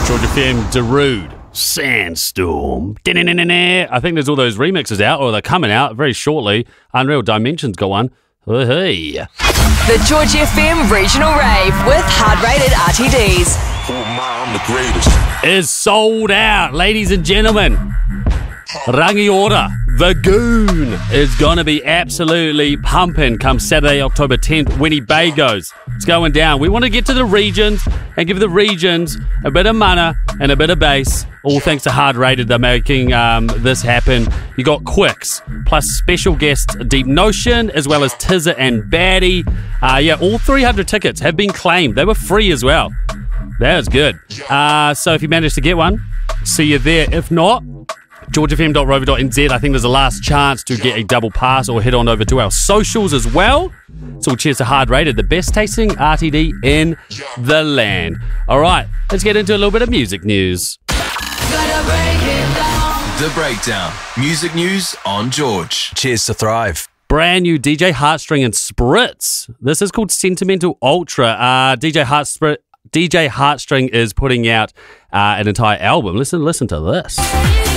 Georgia FM, Darude, Sandstorm. I think there's all those remixes out, or they're coming out very shortly. Unreal Dimensions got one. Hey. The Georgia FM Regional Rave with hard-rated RTDs. Oh my, I'm the greatest. Is sold out, ladies and gentlemen. Rangiora, the Goon, is going to be absolutely pumping come Saturday, October 10th, Winnebagos. It's going down. We want to get to the regions and give the regions a bit of mana and a bit of bass. All thanks to Hard Rated, they're making this happen. You got Quicks, plus special guest Deep Notion, as well as Tizza and Baddie. All 300 tickets have been claimed. They were free as well. That was good. So if you managed to get one, see you there. If not, georgiafm.rover.nz. I think there's a last chance to get a double pass, or head on over to our socials as well. So cheers to Hard Rated, the best tasting RTD in the land. All right, let's get into a little bit of music news. The Breakdown. Music news on George. Cheers to Thrive. Brand new DJ Heartstring and Spritz. This is called Sentimental Ultra. DJ Heartstring is putting out an entire album. Listen to this.